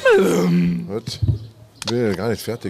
Gut. Bin ja gar nicht fertig.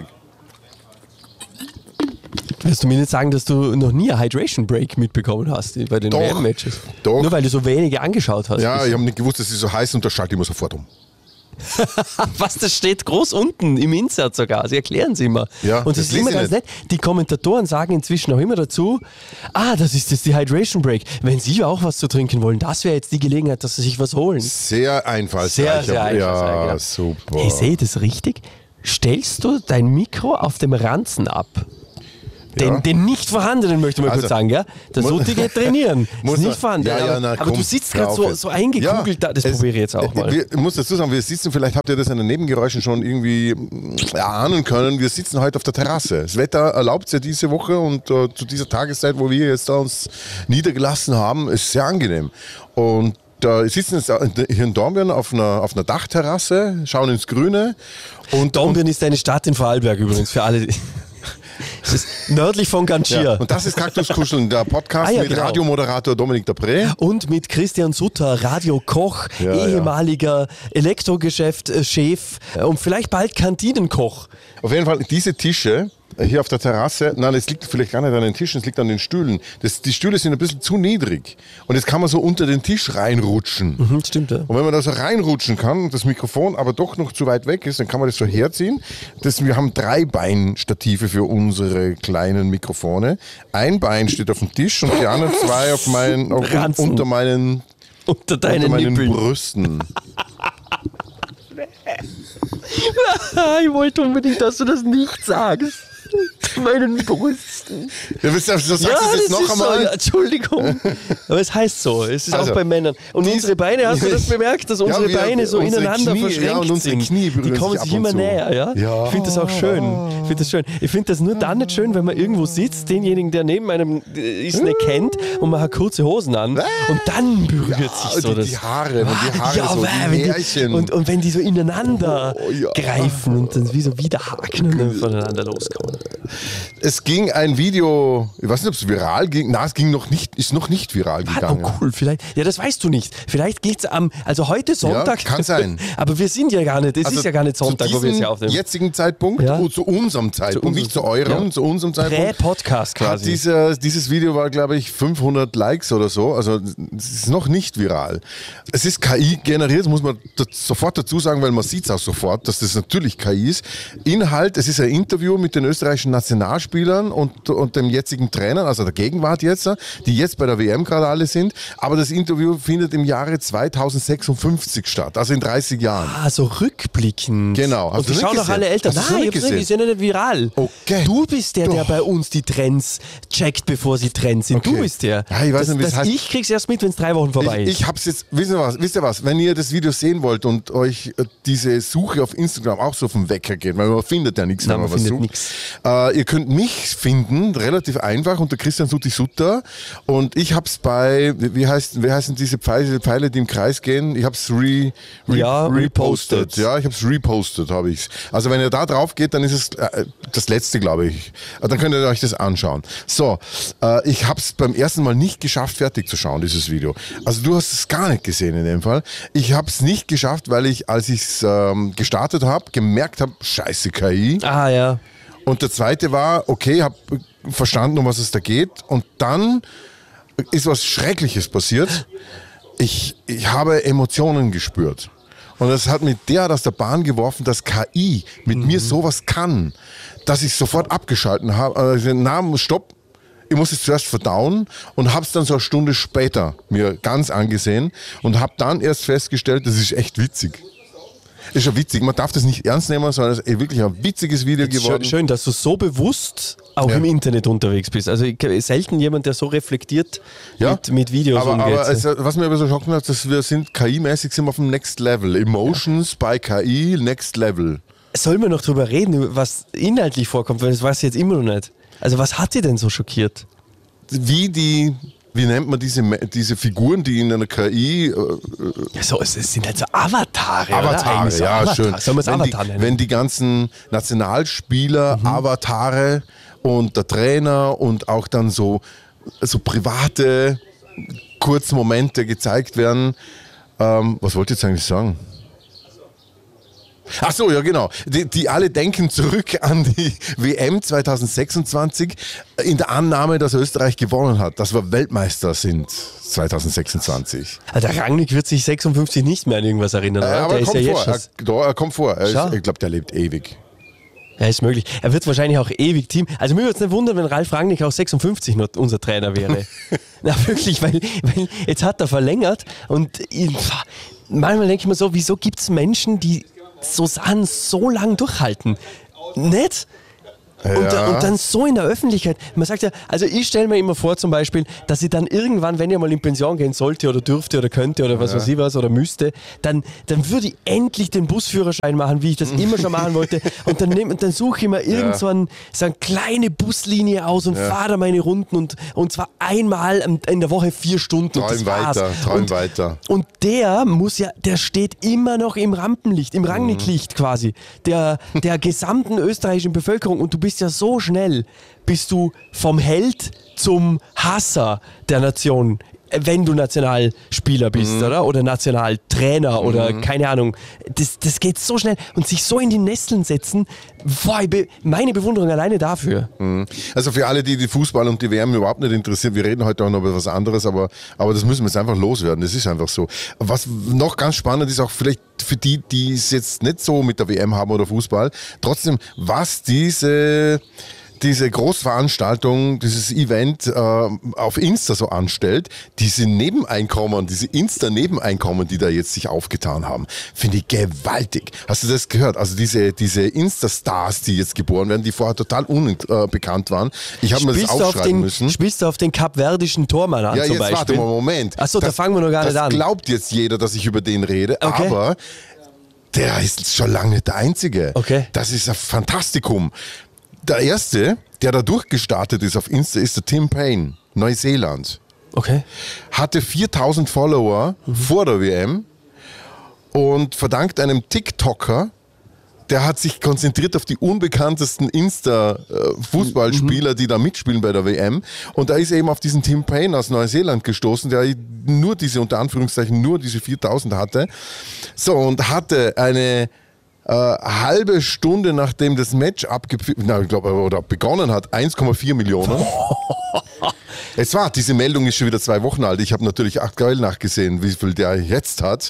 Willst du mir nicht sagen, dass du noch nie einen Hydration Break mitbekommen hast bei den WM-Matches? Doch. Nur weil du so wenige angeschaut hast. Ja, ich habe nicht gewusst, dass sie so heiß und da schalte ich immer sofort um. Was, das steht groß unten im Insert sogar. Sie erklären es immer. Ja, und das das ist immer lese ganz ich nett. Die Kommentatoren sagen inzwischen auch immer dazu, das ist jetzt die Hydration Break. Wenn Sie auch was zu trinken wollen, das wäre jetzt die Gelegenheit, dass Sie sich was holen. Sehr einfallsreich. Sehr einfallsreich. Ja, Ja. super. Hey, sehe ich das richtig? Stellst du dein Mikro auf dem Ranzen ab? Den nicht vorhandenen, möchte man kurz sagen, ja? Der Sotige trainieren. Ist nicht vorhanden. Aber du sitzt gerade so eingekugelt da. Das probiere ich jetzt auch mal. Ich muss dazu sagen, wir sitzen, vielleicht habt ihr das an den Nebengeräuschen schon irgendwie ahnen können, wir sitzen heute auf der Terrasse. Das Wetter erlaubt es ja diese Woche und zu dieser Tageszeit, wo wir jetzt da uns niedergelassen haben, ist sehr angenehm. Und da sitzen jetzt hier in Dornbirn auf einer Dachterrasse, schauen ins Grüne. Und Dornbirn ist eine Stadt in Vorarlberg übrigens, für alle. Das ist nördlich von Gangier. Ja, und das ist Kaktuskuscheln, der Podcast mit genau. Radiomoderator Dominik Dapré. Und mit Christian Sutter, Radiokoch, ehemaliger Elektrogeschäft-Chef und vielleicht bald Kantinenkoch. Auf jeden Fall diese Tische hier auf der Terrasse, nein, es liegt vielleicht gar nicht an den Tischen, es liegt an den Stühlen. Die Stühle sind ein bisschen zu niedrig. Und jetzt kann man so unter den Tisch reinrutschen. Stimmt, ja. Und wenn man da so reinrutschen kann und das Mikrofon aber doch noch zu weit weg ist, dann kann man das so herziehen. Wir haben 3 Beinstative für unsere kleinen Mikrofone. Ein Bein steht auf dem Tisch und die anderen 2 unter meinen Nippeln. Brüsten. Ich wollte unbedingt, dass du das nicht sagst. Meinen Brüsten. Ja, sagst du das jetzt noch einmal? So, Entschuldigung. Aber es heißt so. Es ist auch bei Männern. Und unsere Beine, hast du das bemerkt, dass unsere Beine so ineinander verschränkt und sind? Knie Die kommen sich immer näher. Ja? Ich finde das auch schön. Ich finde das nur dann nicht schön, wenn man irgendwo sitzt, denjenigen, der neben einem ist, nicht kennt und man hat kurze Hosen an und dann berührt sich so die Haare, so, die Härchen. Und wenn die so ineinander greifen und dann wie so widerhaken und dann voneinander loskommen. Es ging ein Video, ich weiß nicht, ob es viral ging. Nein, es ging ist noch nicht viral gegangen. Oh cool, vielleicht. Ja, das weißt du nicht. Vielleicht geht's also heute Sonntag. Ja, kann sein. Aber wir sind ja gar nicht, ist ja gar nicht Sonntag, wo wir es ja aufnehmen. Zu jetzigen Zeitpunkt, zu unserem Zeitpunkt, nicht zu eurem, zu unserem Zeitpunkt. Prä-Podcast quasi. Dieses Video war, glaube ich, 500 Likes oder so. Also es ist noch nicht viral. Es ist KI generiert, das muss man sofort dazu sagen, weil man sieht es auch sofort, dass das natürlich KI ist. Inhalt, es ist ein Interview mit den österreichischen Nationalspielern und dem jetzigen Trainer, also der Gegenwart jetzt, die jetzt bei der WM gerade alle sind. Aber das Interview findet im Jahre 2056 statt, also in 30 Jahren. So rückblickend. Genau. Und die schauen doch alle älter. Nein, die sind ja nicht viral. Okay. Du bist der bei uns die Trends checkt, bevor sie Trends sind. Okay. Du bist der. Ja, ich weiß nicht, wie das heißt. Ich krieg's erst mit, wenn es 3 Wochen vorbei ist. Ich hab's jetzt, wisst ihr was, wenn ihr das Video sehen wollt und euch diese Suche auf Instagram auch so auf den Wecker geht, weil man findet ja nichts, wenn man was sucht. Ihr könnt mich finden, relativ einfach, unter Christian Sutter und ich hab's bei, wie heißen diese Pfeile, die im Kreis gehen? Ich hab's repostet. Ja, ich hab's repostet, habe ich's. Also wenn ihr da drauf geht, dann ist es das letzte, glaube ich. Dann könnt ihr euch das anschauen. So, ich hab's beim ersten Mal nicht geschafft, fertig zu schauen, dieses Video. Also du hast es gar nicht gesehen in dem Fall. Ich hab's nicht geschafft, weil ich, als ich's gestartet habe, gemerkt habe, scheiße KI. Ah ja. Und der zweite war, okay, habe verstanden, um was es da geht. Und dann ist was Schreckliches passiert. Ich habe Emotionen gespürt. Und das hat mich derart aus der Bahn geworfen, dass KI mit mir sowas kann, dass ich sofort abgeschalten habe. Also, stopp. Ich muss es zuerst verdauen und habe es dann so eine Stunde später mir ganz angesehen und habe dann erst festgestellt, das ist echt witzig. Ist ja witzig, man darf das nicht ernst nehmen, sondern es ist wirklich ein witziges Video geworden. Schön, dass du so bewusst auch im Internet unterwegs bist. Also selten jemand, der so reflektiert mit Videos umgeht. Aber was mir aber so schocken hat, dass wir sind KI-mäßig sind wir auf dem Next Level. Emotions bei KI, Next Level. Sollen wir noch drüber reden, was inhaltlich vorkommt, weil das weiß ich jetzt immer noch nicht. Also was hat sie denn so schockiert? Wie nennt man diese Figuren, die in einer KI... es sind halt so Avatare. Avatare, so ja, Avatare. schön. Sollen wir es Avatar nennen? Wenn die ganzen Nationalspieler, Avatare und der Trainer und auch dann so private Kurzmomente gezeigt werden. Was wollte ich jetzt eigentlich sagen? Ach so, ja genau. Die alle denken zurück an die WM 2026 in der Annahme, dass Österreich gewonnen hat, dass wir Weltmeister sind 2026. Der Rangnick wird sich 56 nicht mehr an irgendwas erinnern. Aber er kommt vor. Ich glaube, der lebt ewig. Ja, ist möglich. Er wird wahrscheinlich auch ewig Team. Also mir würde es nicht wundern, wenn Ralf Rangnick auch 56 noch unser Trainer wäre. Na wirklich, weil jetzt hat er verlängert und manchmal denke ich mir so, wieso gibt es Menschen, die so Sachen so lang durchhalten? Nicht? Und dann so in der Öffentlichkeit. Man sagt ja, also ich stelle mir immer vor zum Beispiel, dass ich dann irgendwann, wenn ich mal in Pension gehen sollte oder dürfte oder könnte oder was weiß ich was oder müsste, dann würde ich endlich den Busführerschein machen, wie ich das immer schon machen wollte. Und dann suche ich mir so eine kleine Buslinie aus und fahre da meine Runden und zwar einmal in der Woche 4 Stunden. Träum weiter. Und der steht immer noch im Rampenlicht, im Rangnicklicht quasi, der gesamten österreichischen Bevölkerung, und du bist ja so schnell, bist du vom Held zum Hasser der Nation, wenn du Nationalspieler bist, oder Nationaltrainer oder keine Ahnung. Das geht so schnell und sich so in die Nesseln setzen, meine Bewunderung alleine dafür. Also für alle, die Fußball und die WM überhaupt nicht interessieren, wir reden heute auch noch über was anderes, aber das müssen wir jetzt einfach loswerden, das ist einfach so. Was noch ganz spannend ist, auch vielleicht für die es jetzt nicht so mit der WM haben oder Fußball, trotzdem, was diese Großveranstaltung, dieses Event auf Insta so anstellt, diese Nebeneinkommen, diese Insta-Nebeneinkommen, die da jetzt sich aufgetan haben, finde ich gewaltig. Hast du das gehört? Also diese Insta-Stars, die jetzt geboren werden, die vorher total unbekannt waren. Ich habe mir das aufschreiben müssen. Spielst du auf den kapverdischen Tormann an zum Beispiel? Ja, jetzt warte mal, Moment. Achso, da fangen wir noch gar nicht an. Das glaubt jetzt jeder, dass ich über den rede, aber der ist schon lange nicht der Einzige. Okay. Das ist ein Fantastikum. Der erste, der da durchgestartet ist auf Insta, ist der Tim Payne, Neuseeland. Okay. Hatte 4000 Follower vor der WM und verdankt einem TikToker, der hat sich konzentriert auf die unbekanntesten Insta-Fußballspieler, die da mitspielen bei der WM. Und da ist er eben auf diesen Tim Payne aus Neuseeland gestoßen, der unter Anführungszeichen, nur diese 4000 hatte. So, und hatte eine halbe Stunde nachdem das Match begonnen hat, 1,4 Millionen. Diese Meldung ist schon wieder 2 Wochen alt. Ich habe natürlich aktuell nachgesehen, wie viel der jetzt hat.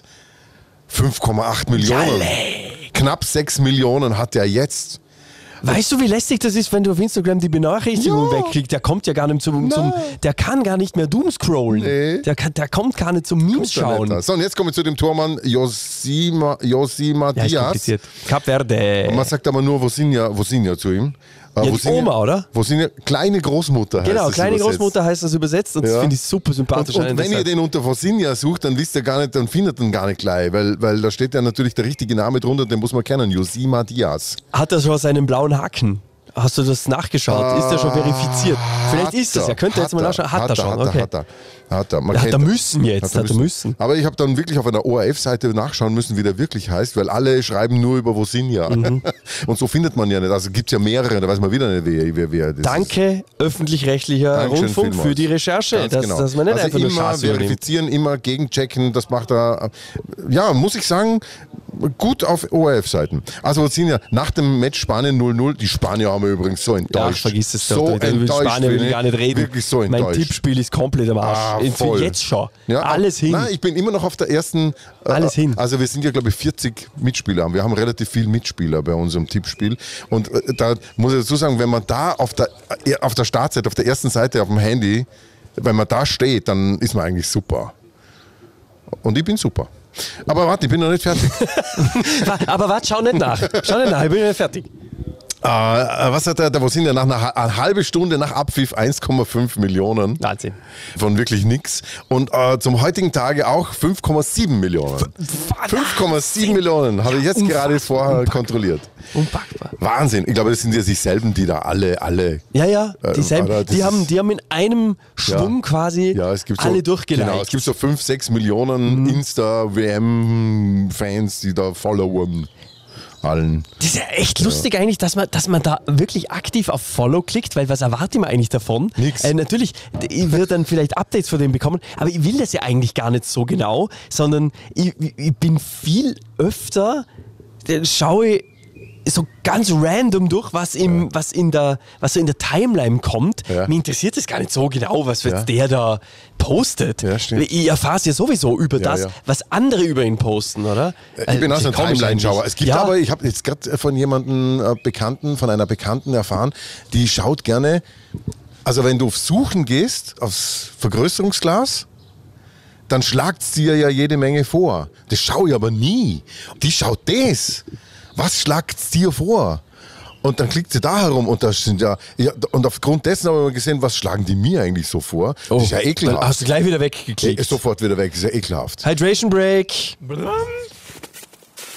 5,8 Millionen. Jalle. Knapp 6 Millionen hat er jetzt. Weißt du, wie lästig das ist, wenn du auf Instagram die Benachrichtigung wegklickst? Der kommt ja gar nicht der kann gar nicht mehr doomscrollen. Nee. Der kommt gar nicht zum Memes schauen. So, und jetzt kommen wir zu dem Tormann Josima Diaz. Kap Verde. Und man sagt aber nur Vosinha zu ihm. Die Oma, oder? Kleine Großmutter heißt das. Genau, kleine Großmutter heißt das übersetzt und das finde ich super sympathisch. Und wenn ihr den unter Vosinha sucht, dann wisst ihr gar nicht, dann findet ihr ihn gar nicht gleich, weil da steht ja natürlich der richtige Name drunter, den muss man kennen, Josima Diaz. Hat er schon seinen blauen Haken? Hast du das nachgeschaut? Ist der schon verifiziert? Vielleicht ist es ja. Könnte jetzt mal nachschauen. Hat er schon. Hat er. Hat er müssen. Aber ich habe dann wirklich auf einer ORF-Seite nachschauen müssen, wie der wirklich heißt, weil alle schreiben nur über Vosinha. Und so findet man ja nicht. Also gibt es ja mehrere, da weiß man wieder nicht, wer das Danke, öffentlich-rechtlicher Rundfunk, für die Recherche. Dass man nicht einfach nur immer verifizieren, immer gegenchecken. Das macht er, muss ich sagen, gut auf ORF-Seiten. Also Vosinha, nach dem Match Spanien 0-0, die Spanier haben wir übrigens so enttäuscht. Ja, vergiss es doch. Über Spanien will ich gar nicht reden. Wirklich so enttäuscht. Mein Tippspiel ist komplett am Arsch. Für jetzt schon. Ja, alles hin. Nein, ich bin immer noch auf der ersten. Alles hin. Also wir sind ja, glaube ich, 40 Mitspieler. Wir haben relativ viele Mitspieler bei unserem Tippspiel. Und da muss ich dazu sagen, wenn man da auf der Startseite, auf der ersten Seite auf dem Handy, wenn man da steht, dann ist man eigentlich super. Und ich bin super. Aber warte, ich bin noch nicht fertig. Aber warte, schau nicht nach. Ich bin noch nicht fertig. Was hat der Vosinha nach einer halben Stunde nach Abpfiff 1,5 Millionen. Wahnsinn. Von wirklich nix. Und zum heutigen Tage auch 5,7 Millionen. 5,7 Millionen habe ich jetzt gerade vorher kontrolliert. Unpackbar. Wahnsinn. Ich glaube, das sind ja dieselben, die da alle. Ja, dieselben. Die haben in einem Schwung quasi alle durchgeleitet. Genau, es gibt so 5-6 Millionen Insta-WM-Fans, die da followen. Allen. Das ist ja echt lustig eigentlich, dass man da wirklich aktiv auf Follow klickt, weil was erwarte ich mir eigentlich davon? Nix. Natürlich, ich würde dann vielleicht Updates von dem bekommen, aber ich will das ja eigentlich gar nicht so genau, sondern ich bin viel öfter schaue ich so ganz random durch, was in der Timeline kommt. Ja. Mich interessiert es gar nicht so genau, was jetzt der da postet. Ja, ich erfahre es ja sowieso über das, was andere über ihn posten, oder? Ich bin auch so ein Timeline-Schauer. Es gibt aber, ich habe jetzt gerade von von einer Bekannten erfahren, die schaut gerne, also wenn du auf Suchen gehst, aufs Vergrößerungsglas, dann schlagt es dir ja jede Menge vor. Das schaue ich aber nie. Die schaut das. Was schlagt es dir vor? Und dann klickt sie da herum und da sind und aufgrund dessen haben wir gesehen, was schlagen die mir eigentlich so vor? Das ist ja ekelhaft. Hast du gleich wieder weggeklickt. Sofort wieder weg, das ist ja ekelhaft. Hydration Break.